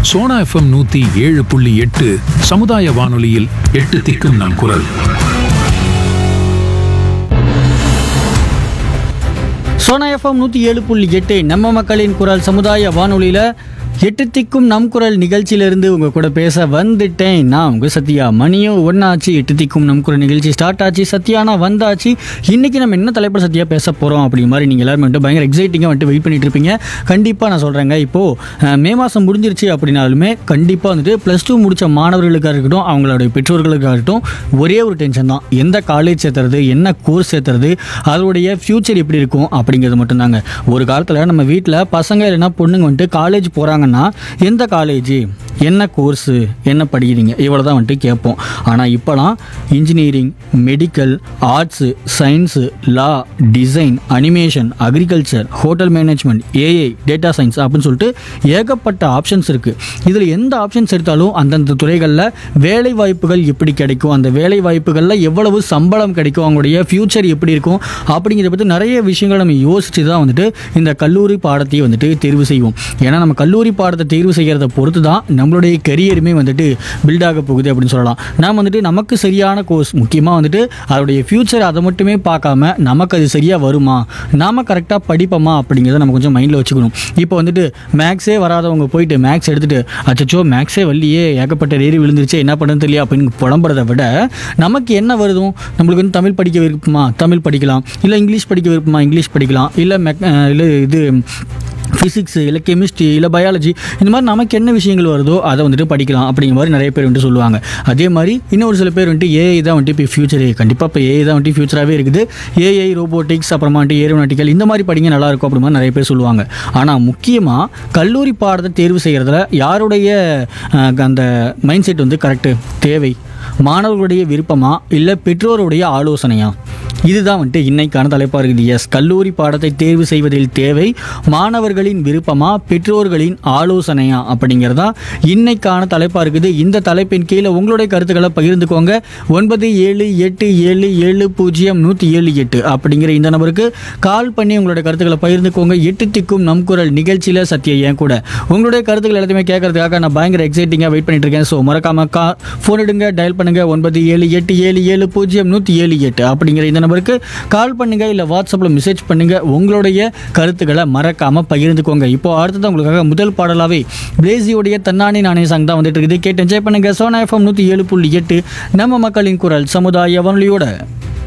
Sona FM 107.8 சமுதாய வானொலியில் 8 திக்கும் நம் குரல். சோனா எஃப்எம் 107.8 நம்ம மக்களின் குரல் சமுதாய வானொலியில் 8 திக்கும் நம் குரல் நிகழ்ச்சியிலிருந்து உங்கள் கூட பேச வந்துட்டேன். நான் உங்கள் சத்யா. மணியும் ஒன்றாச்சு, 8 திக்கும் நம் குரல் நிகழ்ச்சி ஸ்டார்ட் ஆச்சு. சத்யானா வந்தாச்சு. இன்றைக்கி நம்ம என்ன தலைப்பு சத்யா பேச போகிறோம் அப்படிங்கிற மாதிரி நீங்கள் எல்லாரும் வந்துட்டு பயங்கர எக்ஸைட்டிங்காக வந்துட்டு வெயிட் பண்ணிட்டு இருப்பீங்க. கண்டிப்பாக நான் சொல்கிறேங்க, இப்போது மே மாதம் முடிஞ்சிருச்சு அப்படின்னாலுமே கண்டிப்பாக வந்துட்டு +2 முடித்த மாணவர்களுக்காக இருக்கட்டும், அவங்களுடைய பெற்றோர்களுக்காக இருக்கட்டும், ஒரே ஒரு டென்ஷன் தான். எந்த காலேஜ் சேர்த்துறது, என்ன கோர்ஸ் சேர்த்துறது, அதோடைய ஃப்யூச்சர் எப்படி இருக்கும் அப்படிங்கிறது மட்டும்தாங்க. ஒரு காலத்தில் நம்ம வீட்டில் பசங்க இல்லைன்னா பொண்ணுங்க வந்துட்டு காலேஜ் போகிறாங்க, எந்த காலேஜ், என்ன கோர்ஸு, என்ன படிக்கிறீங்க, இவ்வளோ தான் வந்துட்டு கேட்போம். ஆனால் இப்போலாம் இன்ஜினியரிங், மெடிக்கல், ஆர்ட்ஸு, சயின்ஸு, லா, design, animation, agriculture, hotel management, AI, data science அப்படின்னு சொல்லிட்டு ஏகப்பட்ட ஆப்ஷன்ஸ் இருக்குது. இதில் எந்த ஆப்ஷன்ஸ் எடுத்தாலும் அந்தந்த துறைகளில் வேலை வாய்ப்புகள் எப்படி கிடைக்கும், அந்த வேலை வாய்ப்புகளில் எவ்வளவு சம்பளம் கிடைக்கும், அவங்களுடைய ஃப்யூச்சர் எப்படி இருக்கும் அப்படிங்கிறத பற்றி நிறைய விஷயங்களை நம்ம யோசித்து தான் வந்துட்டு இந்த கல்லூரி பாடத்தையே வந்துட்டு தேர்வு செய்வோம். ஏன்னா நம்ம கல்லூரி பாடத்தை தேர்வு செய்கிறத பொறுத்து தான் நம்மளுடைய கெரியருமே வந்துட்டு பில்ட் ஆக போகுது அப்படின்னு சொல்லலாம். நாம் வந்துட்டு நமக்கு சரியான கோர்ஸ், முக்கியமாக வந்துட்டு அதோடைய ஃப்யூச்சர் அதை மட்டுமே பார்க்காம நமக்கு அது சரியாக வருமா, நாம் கரெக்டாக படிப்போமா அப்படிங்கிறத நம்ம கொஞ்சம் மைண்டில் வச்சுக்கணும். இப்போ வந்துட்டு மேக்ஸே வராதவங்க போயிட்டு மேக்ஸ் எடுத்துகிட்டு அச்சோ மேக்ஸே வரலையே, ஏகப்பட்ட ஏறி விழுந்துருச்சு, என்ன பண்ணுறது தெரியல அப்படின்னு புலம்புறதை விட நமக்கு என்ன வருதும், நம்மளுக்கு வந்து தமிழ் படிக்க விருப்பமா தமிழ் படிக்கலாம், இல்லை இங்கிலீஷ் படிக்க விருப்பமா இங்கிலீஷ் படிக்கலாம், இல்லை இது ஃபிசிக்ஸு, இல்லை கெமிஸ்ட்ரி, இல்லை பயாலஜி, இந்த மாதிரி நமக்கு என்ன விஷயங்கள் வருதோ அதை வந்துட்டு படிக்கலாம் அப்படிங்கிற மாதிரி நிறைய பேர் வந்துட்டு சொல்லுவாங்க. அதே மாதிரி இன்னொரு சில பேர் வந்துட்டு ஏஐ தான் வந்துட்டு இப்போ ஃபியூச்சரே, கண்டிப்பாக இப்போ ஏஐ தான் வந்துட்டு ஃபியூச்சராகவே இருக்குது, ஏஐ, ரோபோட்டிக்ஸ், அப்புறமா வந்துட்டு ஏரோநாட்டிக்கல், இந்த மாதிரி படிங்க நல்லாயிருக்கும் அப்படி மாதிரி நிறைய பேர் சொல்லுவாங்க. ஆனால் முக்கியமாக கல்லூரி பாடத்தை தேர்வு செய்கிறதுல யாருடைய அந்த மைண்ட் செட் வந்து கரெக்டு தேவை, மாணவர்களுடைய விருப்பமா இல்லை பெற்றோருடைய ஆலோசனையா, இதுதான் வந்துட்டு இன்னைக்கான தலைப்பாக இருக்குது. எஸ், கல்லூரி பாடத்தை தேர்வு செய்வதில் தேவை மாணவர்களின் விருப்பமா பெற்றோர்களின் ஆலோசனையா அப்படிங்கிறதா இன்னைக்கான தலைப்பாக இருக்குது. இந்த தலைப்பின் கீழே உங்களுடைய கருத்துக்களை பகிர்ந்துக்கோங்க. 9787700178 அப்படிங்கிற இந்த நம்பருக்கு கால் பண்ணி உங்களுடைய கருத்துக்களை பகிர்ந்துக்கோங்க. 8 திக்கும் நம் குரல் நிகழ்ச்சியில் சத்யா என் கூட உங்களுடைய கருத்துக்கள் எல்லாத்தையுமே கேட்கறதுக்காக நான் பயங்கர எக்ஸைட்டிங்காக வெயிட் பண்ணிட்டு இருக்கேன். ஸோ மறக்காம ஃபோன் எடுங்க, டயல் பண்ணுங்க 9787700178 அப்படிங்கிற இந்த நம்பருக்கு கால் பண்ணுங்க, இல்லை வாட்ஸ்அப்பில் மெசேஜ் பண்ணுங்க. உங்களுடைய கருத்துக்களை மறக்காம பகிர்ந்துக்கோங்க. இப்போ அடுத்தது உங்களுக்காக முதல் பாடலாவே பிரேசியோடைய தன்னானே நானே சாங் தான் வந்துட்டு இருக்குது. கேட்டு என்ஜாய் பண்ணுங்க. சோனா எஃப்எம் 107.8 நம்ம மக்களின் குரல் சமுதாய வானொலியோட.